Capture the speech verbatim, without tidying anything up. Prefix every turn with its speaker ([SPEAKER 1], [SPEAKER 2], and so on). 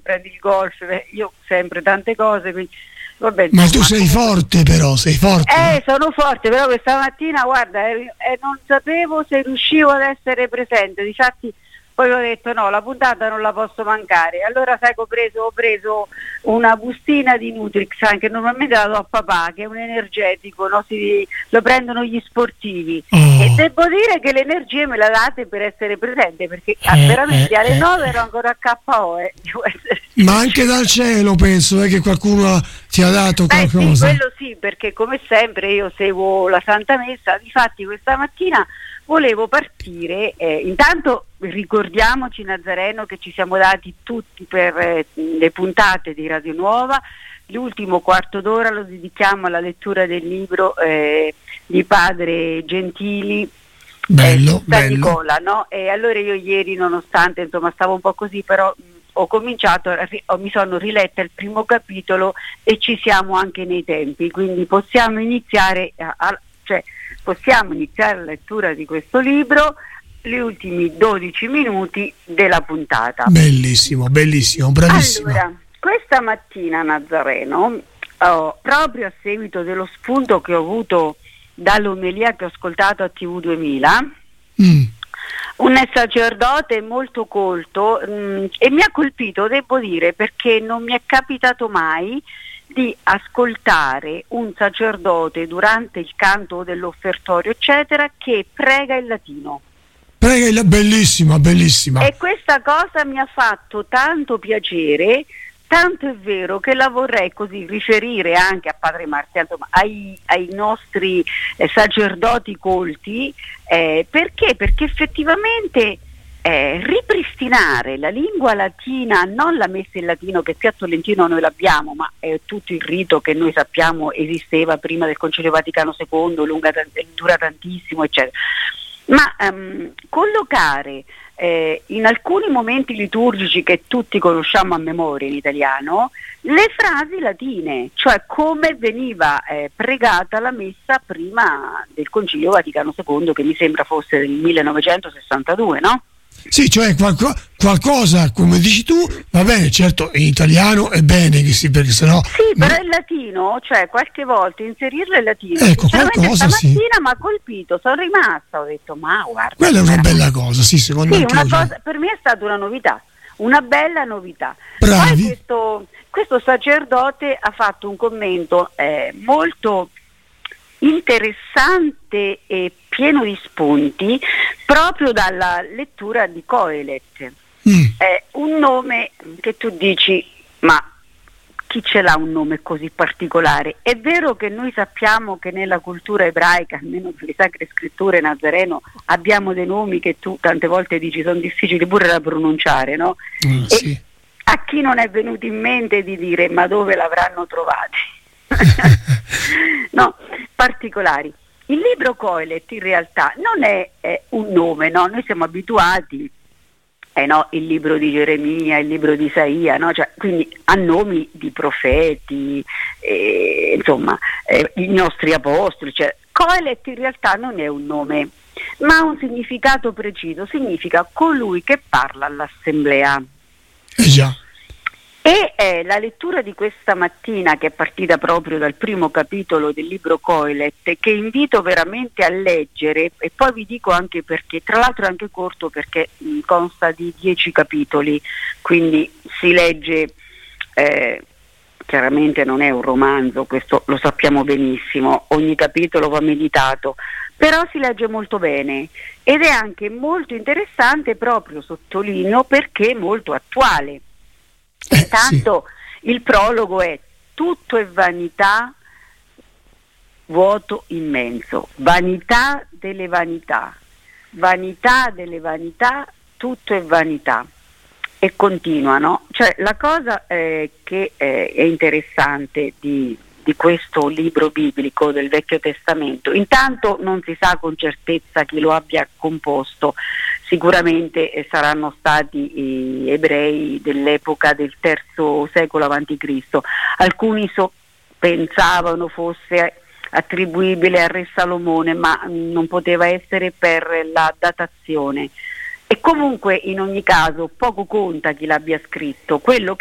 [SPEAKER 1] prendi il golf, io sempre tante cose, quindi vabbè,
[SPEAKER 2] ma tu sei forte, però sei forte.
[SPEAKER 1] Eh, sono forte, però questa mattina, guarda, eh, eh, non sapevo se riuscivo ad essere presente, difatti poi ho detto no, la puntata non la posso mancare. Allora sai che ho preso, ho preso una bustina di Nutrix, anche normalmente la do a papà, che è un energetico, no? Si, lo prendono gli sportivi.
[SPEAKER 2] Oh.
[SPEAKER 1] E devo dire che le energie me le date per essere presente, perché eh, veramente
[SPEAKER 2] eh,
[SPEAKER 1] alle
[SPEAKER 2] eh,
[SPEAKER 1] nove ero ancora a K O. Eh.
[SPEAKER 2] Ma anche dal cielo penso eh, che qualcuno ti ha dato
[SPEAKER 1] Beh,
[SPEAKER 2] qualcosa.
[SPEAKER 1] sì, quello sì, perché come sempre io seguo la Santa Messa, difatti questa mattina volevo partire, eh, intanto ricordiamoci Nazareno che ci siamo dati tutti per eh, le puntate di Radio Nuova, l'ultimo quarto d'ora lo dedichiamo alla lettura del libro eh, di padre Gentili,
[SPEAKER 2] bello,
[SPEAKER 1] eh,
[SPEAKER 2] bello.
[SPEAKER 1] Nicola, no? E allora io ieri, nonostante insomma stavo un po' così, però mh, ho cominciato, ho, mi sono riletta il primo capitolo e ci siamo anche nei tempi, quindi possiamo iniziare a, a cioè possiamo iniziare la lettura di questo libro, gli ultimi dodici minuti della puntata.
[SPEAKER 2] Bellissimo, bellissimo, bravissimo.
[SPEAKER 1] Allora, questa mattina Nazareno, oh, proprio a seguito dello spunto che ho avuto dall'omelia che ho ascoltato a T V duemila, mm. un sacerdote molto colto mh, e mi ha colpito, devo dire, perché non mi è capitato mai di ascoltare un sacerdote durante il canto dell'offertorio eccetera che prega in latino.
[SPEAKER 2] Prega il bellissima, bellissima.
[SPEAKER 1] E questa cosa mi ha fatto tanto piacere, tanto è vero che la vorrei così riferire anche a Padre Marziano, insomma, ai, ai nostri eh, sacerdoti colti, eh, perché? Perché effettivamente Eh, ripristinare la lingua latina, non la messa in latino che qui a Tolentino noi l'abbiamo, ma è tutto il rito che noi sappiamo esisteva prima del Concilio Vaticano secondo, lunga, dura tantissimo eccetera, ma um, collocare eh, in alcuni momenti liturgici che tutti conosciamo a memoria in italiano le frasi latine, cioè come veniva eh, pregata la messa prima del Concilio Vaticano secondo, che mi sembra fosse del millenovecentosessantadue, no?
[SPEAKER 2] Sì, cioè qualco, qualcosa, come dici tu, va bene, certo in italiano è bene che si, perché sennò...
[SPEAKER 1] Sì, però il latino, cioè qualche volta inserirlo in latino,
[SPEAKER 2] ecco, qualcosa,
[SPEAKER 1] stamattina
[SPEAKER 2] sì.
[SPEAKER 1] mi ha colpito, sono rimasta, ho detto ma guarda...
[SPEAKER 2] Quella è una bella cosa, sì, secondo
[SPEAKER 1] sì,
[SPEAKER 2] me.
[SPEAKER 1] Una cosa, per me è stata una novità, una bella novità.
[SPEAKER 2] Bravi.
[SPEAKER 1] Poi questo, questo sacerdote ha fatto un commento eh, molto interessante e pieno di spunti proprio dalla lettura di Coelet. Mm. È un nome che tu dici ma chi ce l'ha un nome così particolare? È vero che noi sappiamo che nella cultura ebraica, almeno per le sacre scritture, Nazareno, abbiamo dei nomi che tu tante volte dici sono difficili pure da pronunciare, no?
[SPEAKER 2] Mm,
[SPEAKER 1] e
[SPEAKER 2] sì.
[SPEAKER 1] A chi non è venuto in mente di dire ma dove l'avranno trovati? No, particolari. Il libro Coelet in realtà non è, è un nome, no? Noi siamo abituati, eh no, il libro di Geremia, il libro di Isaia, no? Cioè, quindi a nomi di profeti, eh, insomma, eh, i nostri apostoli. Cioè, Coelet in realtà non è un nome, ma ha un significato preciso, significa colui che parla all'assemblea.
[SPEAKER 2] Eh già.
[SPEAKER 1] E eh, la lettura di questa mattina, che è partita proprio dal primo capitolo del libro Coelet, che invito veramente a leggere, e poi vi dico anche perché, tra l'altro è anche corto perché mh, consta di dieci capitoli, quindi si legge, eh, chiaramente non è un romanzo, questo lo sappiamo benissimo, ogni capitolo va meditato, però si legge molto bene ed è anche molto interessante, proprio sottolineo perché è molto attuale. Intanto sì. Il prologo è: tutto è vanità, vuoto immenso, vanità delle vanità, vanità delle vanità, tutto è vanità. E continua, no? Cioè la cosa eh, che eh, è interessante di, di questo libro biblico del Vecchio Testamento, intanto non si sa con certezza chi lo abbia composto. Sicuramente eh, saranno stati i ebrei dell'epoca del terzo secolo avanti Cristo. Alcuni so, pensavano fosse attribuibile al re Salomone, ma mh, non poteva essere per la datazione. E comunque in ogni caso poco conta chi l'abbia scritto, quello che